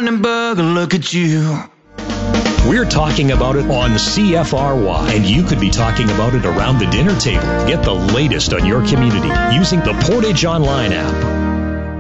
Brandenburg, look at you. We're talking about it on CFRY, and you could be talking about it around the dinner table. Get the latest on your community using the Portage Online app.